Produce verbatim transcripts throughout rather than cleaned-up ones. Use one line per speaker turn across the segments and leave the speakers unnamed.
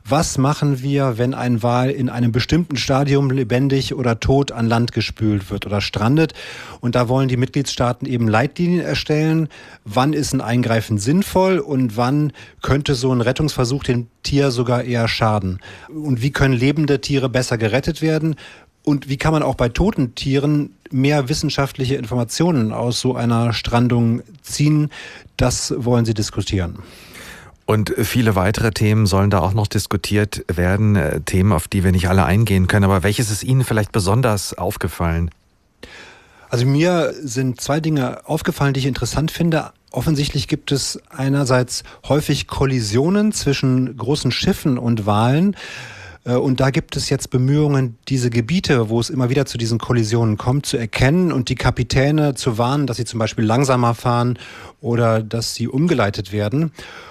was machen wir, wenn ein Wal in einem bestimmten Stadium lebendig oder tot an Land gespült wird oder strandet. Und da wollen die Mitgliedstaaten eben Leitlinien erstellen, wann ist ein Eingreifen sinnvoll und wann könnte so ein Rettungsversuch dem Tier sogar eher schaden. Und wie können lebende Tiere besser gerettet werden? Und wie kann man auch bei toten Tieren mehr wissenschaftliche Informationen aus so einer Strandung ziehen? Das wollen sie diskutieren.
Und viele weitere Themen sollen da auch noch diskutiert werden, Themen, auf die wir nicht alle eingehen können. Aber welches ist Ihnen vielleicht besonders aufgefallen?
Also mir sind zwei Dinge aufgefallen, die ich interessant finde. Offensichtlich gibt es einerseits häufig Kollisionen zwischen großen Schiffen und Walen. Und da gibt es jetzt Bemühungen, diese Gebiete, wo es immer wieder zu diesen Kollisionen kommt, zu erkennen und die Kapitäne zu warnen, dass sie zum Beispiel langsamer fahren oder dass sie umgeleitet werden.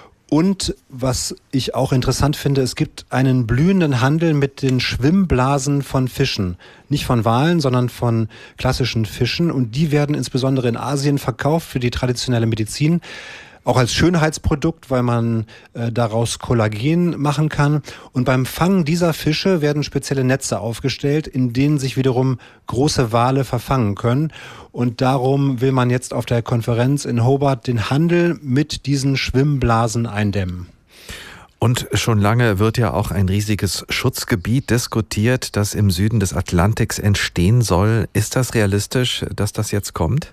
Und was ich auch interessant finde, es gibt einen blühenden Handel mit den Schwimmblasen von Fischen. Nicht von Walen, sondern von klassischen Fischen. Und die werden insbesondere in Asien verkauft für die traditionelle Medizin. Auch als Schönheitsprodukt, weil man äh, daraus Kollagen machen kann. Und beim Fangen dieser Fische werden spezielle Netze aufgestellt, in denen sich wiederum große Wale verfangen können. Und darum will man jetzt auf der Konferenz in Hobart den Handel mit diesen Schwimmblasen eindämmen.
Und schon lange wird ja auch ein riesiges Schutzgebiet diskutiert, das im Süden des Atlantiks entstehen soll. Ist das realistisch, dass das jetzt kommt?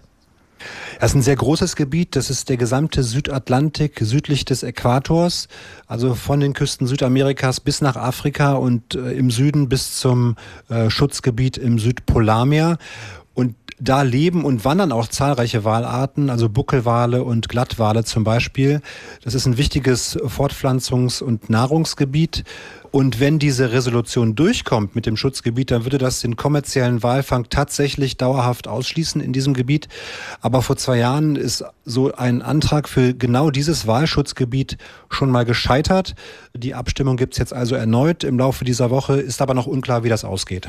Das ist ein sehr großes Gebiet, das ist der gesamte Südatlantik südlich des Äquators, also von den Küsten Südamerikas bis nach Afrika und äh, im Süden bis zum äh, Schutzgebiet im Südpolarmeer. Und da leben und wandern auch zahlreiche Walarten, also Buckelwale und Glattwale zum Beispiel. Das ist ein wichtiges Fortpflanzungs- und Nahrungsgebiet. Und wenn diese Resolution durchkommt mit dem Schutzgebiet, dann würde das den kommerziellen Walfang tatsächlich dauerhaft ausschließen in diesem Gebiet. Aber vor zwei Jahren ist so ein Antrag für genau dieses Walschutzgebiet schon mal gescheitert. Die Abstimmung gibt es jetzt also erneut im Laufe dieser Woche, ist aber noch unklar, wie das ausgeht.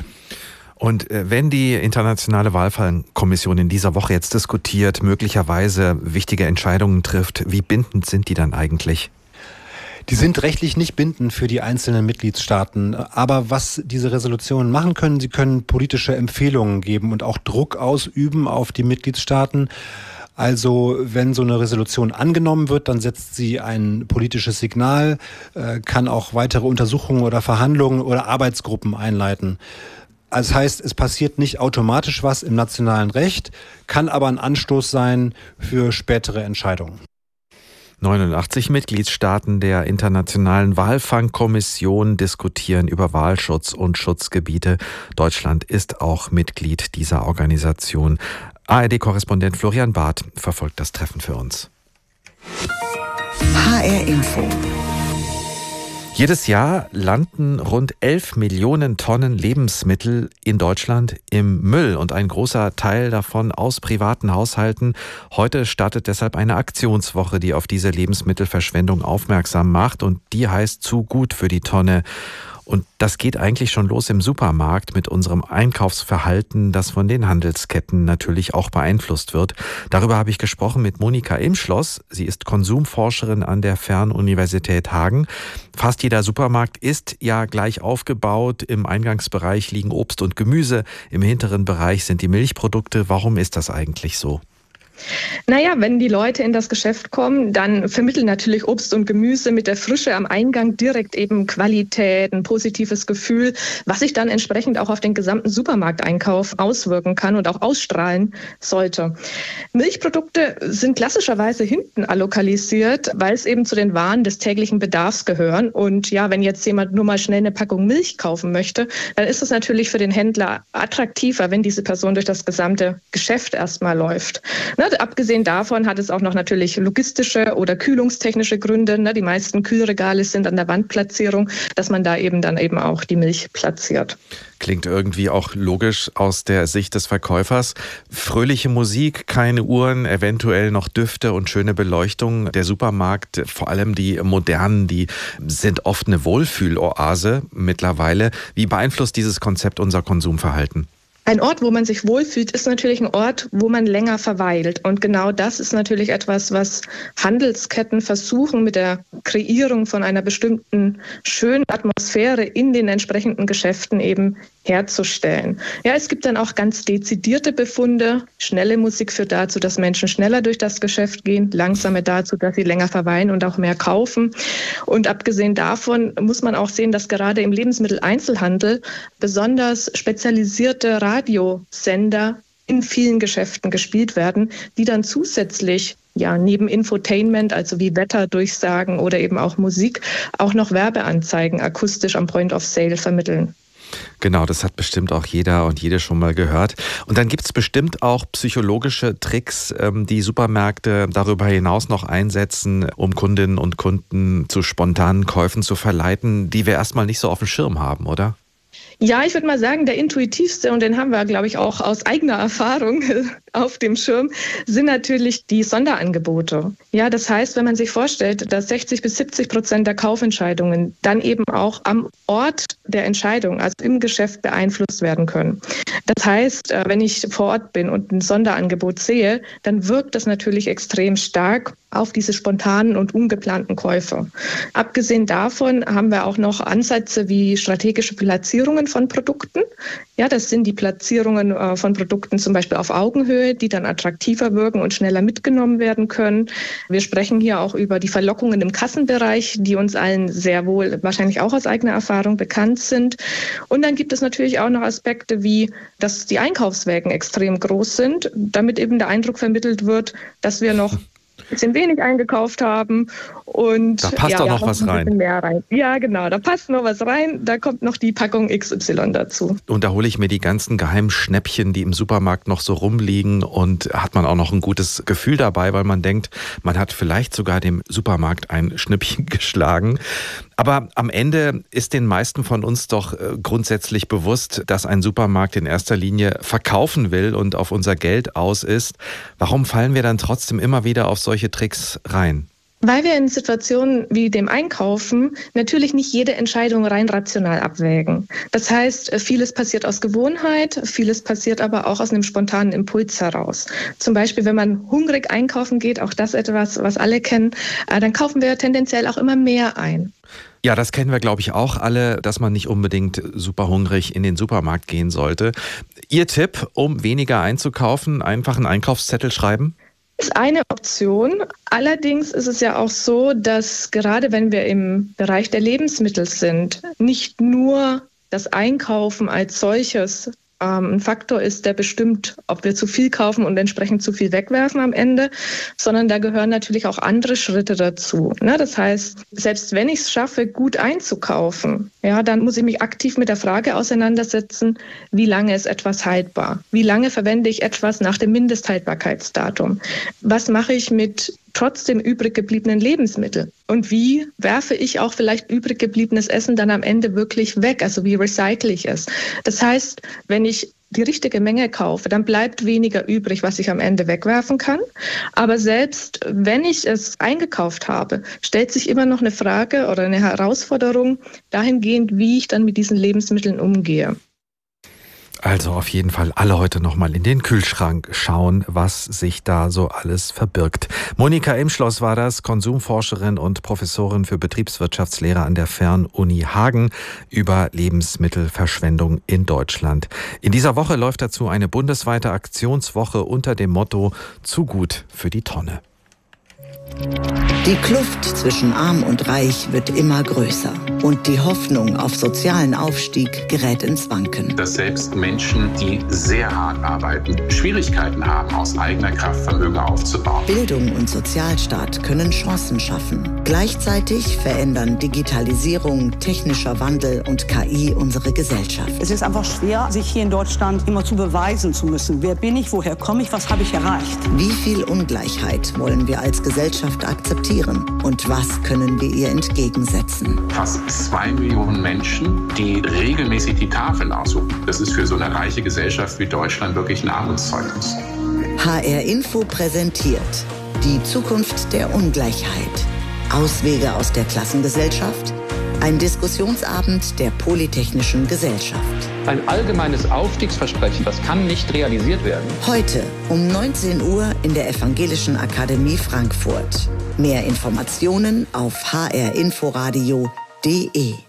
Und wenn die Internationale Walfangkommission in dieser Woche jetzt diskutiert, möglicherweise wichtige Entscheidungen trifft, wie bindend sind die dann eigentlich?
Die sind rechtlich nicht bindend für die einzelnen Mitgliedstaaten. Aber was diese Resolutionen machen können, sie können politische Empfehlungen geben und auch Druck ausüben auf die Mitgliedstaaten. Also wenn so eine Resolution angenommen wird, dann setzt sie ein politisches Signal, kann auch weitere Untersuchungen oder Verhandlungen oder Arbeitsgruppen einleiten. Also das heißt, es passiert nicht automatisch was im nationalen Recht, kann aber ein Anstoß sein für spätere Entscheidungen.
neunundachtzig Mitgliedstaaten der Internationalen Walfangkommission diskutieren über Walschutz und Schutzgebiete. Deutschland ist auch Mitglied dieser Organisation. A R D-Korrespondent Florian Barth verfolgt das Treffen für uns.
H R Info.
Jedes Jahr landen rund elf Millionen Tonnen Lebensmittel in Deutschland im Müll und ein großer Teil davon aus privaten Haushalten. Heute startet deshalb eine Aktionswoche, die auf diese Lebensmittelverschwendung aufmerksam macht und die heißt Zu gut für die Tonne. Und das geht eigentlich schon los im Supermarkt mit unserem Einkaufsverhalten, das von den Handelsketten natürlich auch beeinflusst wird. Darüber habe ich gesprochen mit Monika Imschloss. Sie ist Konsumforscherin an der Fernuniversität Hagen. Fast jeder Supermarkt ist ja gleich aufgebaut. Im Eingangsbereich liegen Obst und Gemüse, im hinteren Bereich sind die Milchprodukte. Warum ist das eigentlich so?
Naja, wenn die Leute in das Geschäft kommen, dann vermitteln natürlich Obst und Gemüse mit der Frische am Eingang direkt eben Qualität, ein positives Gefühl, was sich dann entsprechend auch auf den gesamten Supermarkteinkauf auswirken kann und auch ausstrahlen sollte. Milchprodukte sind klassischerweise hinten allokalisiert, weil es eben zu den Waren des täglichen Bedarfs gehören. Und ja, wenn jetzt jemand nur mal schnell eine Packung Milch kaufen möchte, dann ist es natürlich für den Händler attraktiver, wenn diese Person durch das gesamte Geschäft erstmal läuft. Ne, abgesehen davon hat es auch noch natürlich logistische oder kühlungstechnische Gründe. Ne, die meisten Kühlregale sind an der Wandplatzierung, dass man da eben dann eben auch die Milch platziert.
Klingt irgendwie auch logisch aus der Sicht des Verkäufers. Fröhliche Musik, keine Uhren, eventuell noch Düfte und schöne Beleuchtung. Der Supermarkt, vor allem die modernen, die sind oft eine Wohlfühloase mittlerweile. Wie beeinflusst dieses Konzept unser Konsumverhalten?
Ein Ort, wo man sich wohlfühlt, ist natürlich ein Ort, wo man länger verweilt. Und genau das ist natürlich etwas, was Handelsketten versuchen mit der Kreierung von einer bestimmten schönen Atmosphäre in den entsprechenden Geschäften eben herzustellen. Ja, es gibt dann auch ganz dezidierte Befunde. Schnelle Musik führt dazu, dass Menschen schneller durch das Geschäft gehen, langsame dazu, dass sie länger verweilen und auch mehr kaufen. Und abgesehen davon muss man auch sehen, dass gerade im Lebensmitteleinzelhandel besonders spezialisierte Radiosender in vielen Geschäften gespielt werden, die dann zusätzlich ja neben Infotainment, also wie Wetterdurchsagen oder eben auch Musik, auch noch Werbeanzeigen akustisch am Point of Sale vermitteln.
Genau, das hat bestimmt auch jeder und jede schon mal gehört. Und dann gibt es bestimmt auch psychologische Tricks, die Supermärkte darüber hinaus noch einsetzen, um Kundinnen und Kunden zu spontanen Käufen zu verleiten, die wir erstmal nicht so auf dem Schirm haben, oder?
Ja, ich würde mal sagen, der intuitivste, und den haben wir, glaube ich, auch aus eigener Erfahrung auf dem Schirm, sind natürlich die Sonderangebote. Ja, das heißt, wenn man sich vorstellt, dass sechzig bis siebzig Prozent der Kaufentscheidungen dann eben auch am Ort der Entscheidung, also im Geschäft, beeinflusst werden können. Das heißt, wenn ich vor Ort bin und ein Sonderangebot sehe, dann wirkt das natürlich extrem stark auf diese spontanen und ungeplanten Käufe. Abgesehen davon haben wir auch noch Ansätze wie strategische Platzierungen von Produkten. Ja, das sind die Platzierungen von Produkten zum Beispiel auf Augenhöhe, die dann attraktiver wirken und schneller mitgenommen werden können. Wir sprechen hier auch über die Verlockungen im Kassenbereich, die uns allen sehr wohl wahrscheinlich auch aus eigener Erfahrung bekannt sind. Und dann gibt es natürlich auch noch Aspekte wie, dass die Einkaufswägen extrem groß sind, damit eben der Eindruck vermittelt wird, dass wir noch ein bisschen wenig eingekauft haben und
da passt
ja,
doch noch was rein.
Mehr rein. Ja, genau, da passt noch was rein, da kommt noch die Packung X Y dazu.
Und da hole ich mir die ganzen geheimen Schnäppchen, die im Supermarkt noch so rumliegen, und hat man auch noch ein gutes Gefühl dabei, weil man denkt, man hat vielleicht sogar dem Supermarkt ein Schnippchen geschlagen. Aber am Ende ist den meisten von uns doch grundsätzlich bewusst, dass ein Supermarkt in erster Linie verkaufen will und auf unser Geld aus ist. Warum fallen wir dann trotzdem immer wieder auf solche Tricks rein?
Weil wir in Situationen wie dem Einkaufen natürlich nicht jede Entscheidung rein rational abwägen. Das heißt, vieles passiert aus Gewohnheit, vieles passiert aber auch aus einem spontanen Impuls heraus. Zum Beispiel, wenn man hungrig einkaufen geht, auch das etwas, was alle kennen, dann kaufen wir tendenziell auch immer mehr ein.
Ja, das kennen wir, glaube ich, auch alle, dass man nicht unbedingt super hungrig in den Supermarkt gehen sollte. Ihr Tipp, um weniger einzukaufen, einfach einen Einkaufszettel schreiben?
Ist eine Option. Allerdings ist es ja auch so, dass gerade wenn wir im Bereich der Lebensmittel sind, nicht nur das Einkaufen als solches ähm, ein Faktor ist, der bestimmt, ob wir zu viel kaufen und entsprechend zu viel wegwerfen am Ende, sondern da gehören natürlich auch andere Schritte dazu. Ne? Das heißt, selbst wenn ich es schaffe, gut einzukaufen, ja, dann muss ich mich aktiv mit der Frage auseinandersetzen, wie lange ist etwas haltbar? Wie lange verwende ich etwas nach dem Mindesthaltbarkeitsdatum? Was mache ich mit trotzdem übrig gebliebenen Lebensmitteln? Und wie werfe ich auch vielleicht übrig gebliebenes Essen dann am Ende wirklich weg? Also wie recycle ich es? Das heißt, wenn ich die richtige Menge kaufe, dann bleibt weniger übrig, was ich am Ende wegwerfen kann. Aber selbst wenn ich es eingekauft habe, stellt sich immer noch eine Frage oder eine Herausforderung dahingehend, wie ich dann mit diesen Lebensmitteln umgehe.
Also auf jeden Fall alle heute nochmal in den Kühlschrank schauen, was sich da so alles verbirgt. Monika Imschloss war das, Konsumforscherin und Professorin für Betriebswirtschaftslehre an der Fernuni Hagen über Lebensmittelverschwendung in Deutschland. In dieser Woche läuft dazu eine bundesweite Aktionswoche unter dem Motto Zu gut für die Tonne.
Die Kluft zwischen Arm und Reich wird immer größer und die Hoffnung auf sozialen Aufstieg gerät ins Wanken.
Dass selbst Menschen, die sehr hart arbeiten, Schwierigkeiten haben, aus eigener Kraft Vermögen aufzubauen.
Bildung und Sozialstaat können Chancen schaffen. Gleichzeitig verändern Digitalisierung, technischer Wandel und K I unsere Gesellschaft.
Es ist einfach schwer, sich hier in Deutschland immer zu beweisen zu müssen. Wer bin ich, woher komme ich, was habe ich erreicht?
Wie viel Ungleichheit wollen wir als Gesellschaft akzeptieren und was können wir ihr entgegensetzen?
Fast zwei Millionen Menschen, die regelmäßig die Tafeln aussuchen. Das ist für so eine reiche Gesellschaft wie Deutschland wirklich ein Armutszeugnis.
H R Info präsentiert die Zukunft der Ungleichheit. Auswege aus der Klassengesellschaft, Ein Diskussionsabend der Polytechnischen Gesellschaft.
Ein allgemeines Aufstiegsversprechen, das kann nicht realisiert werden.
Heute um neunzehn Uhr in der Evangelischen Akademie Frankfurt. Mehr Informationen auf h r inforadio punkt d e.